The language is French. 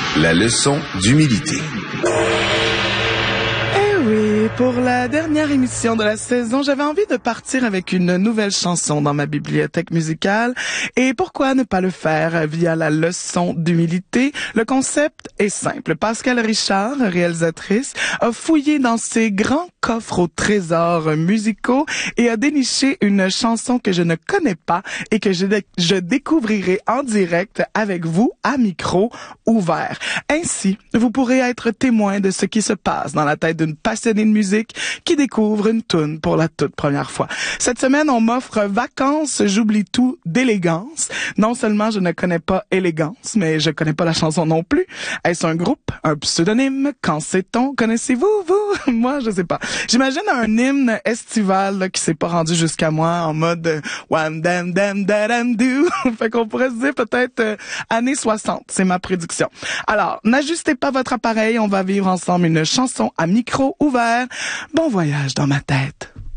La leçon d'humilité. Pour la dernière émission de la saison, j'avais envie de partir avec une nouvelle chanson dans ma bibliothèque musicale. Et pourquoi ne pas le faire via la leçon d'humilité? Le concept est simple. Pascal Richard, réalisatrice, a fouillé dans ses grands coffres aux trésors musicaux et a déniché une chanson que je ne connais pas et que je découvrirai en direct avec vous à micro ouvert. Ainsi, vous pourrez être témoin de ce qui se passe dans la tête d'une passionnée de musique qui découvre une toune pour la toute première fois. Cette semaine, on m'offre Vacances, j'oublie tout d'élégance. Non seulement je ne connais pas élégance, mais je connais pas la chanson non plus. Est-ce un groupe, un pseudonyme? Qu'en sait-on? Connaissez-vous, vous? Moi, je sais pas. J'imagine un hymne estival là, qui s'est pas rendu jusqu'à moi en mode wham dam dam dam do. Fait qu'on pourrait se dire peut-être années 60. C'est ma prédiction. Alors, n'ajustez pas votre appareil. On va vivre ensemble une chanson à micro ouvert. Bon voyage dans ma tête.